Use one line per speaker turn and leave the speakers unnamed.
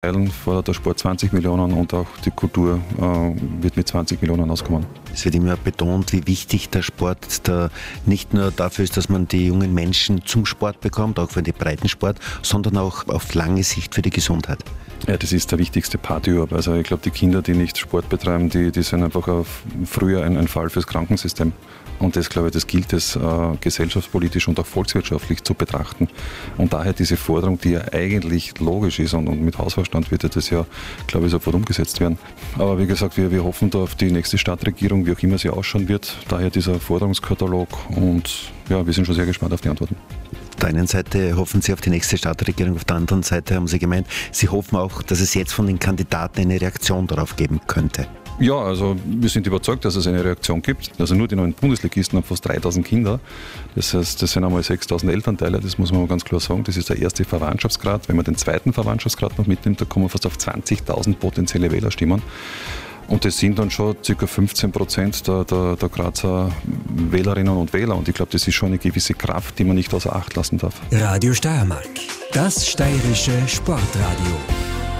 fordert der Sport 20 Millionen und auch die Kultur wird mit 20 Millionen auskommen.
Es wird immer betont, wie wichtig der Sport nicht nur dafür ist, dass man die jungen Menschen zum Sport bekommt, auch für den Breitensport, sondern auch auf lange Sicht für die Gesundheit.
Ja, das ist der wichtigste Part überhaupt. Also ich glaube, die Kinder, die nicht Sport betreiben, die sind einfach früher ein Fall fürs Krankensystem. Und das, glaube ich, das gilt es gesellschaftspolitisch und auch volkswirtschaftlich zu betrachten. Und daher diese Forderung, die ja eigentlich logisch ist und mit Hausverstand wird ja das ja, glaube ich, sofort umgesetzt werden. Aber wie gesagt, wir hoffen da auf die nächste Stadtregierung, wie auch immer sie ausschauen wird. Daher dieser Forderungskatalog und ja, wir sind schon sehr gespannt auf die Antworten.
Auf der einen Seite hoffen Sie auf die nächste Stadtregierung, auf der anderen Seite haben Sie gemeint, Sie hoffen auch, dass es jetzt von den Kandidaten eine Reaktion darauf geben könnte.
Ja, also wir sind überzeugt, dass es eine Reaktion gibt. Also nur die neuen Bundesligisten haben fast 3.000 Kinder. Das heißt, das sind einmal 6.000 Elternteile, das muss man ganz klar sagen. Das ist der erste Verwandtschaftsgrad. Wenn man den zweiten Verwandtschaftsgrad noch mitnimmt, da kommen wir fast auf 20.000 potenzielle Wählerstimmen. Und das sind dann schon ca. 15% der Grazer Wählerinnen und Wähler. Und ich glaube, das ist schon eine gewisse Kraft, die man nicht außer Acht lassen darf.
Radio Steiermark, das steirische Sportradio.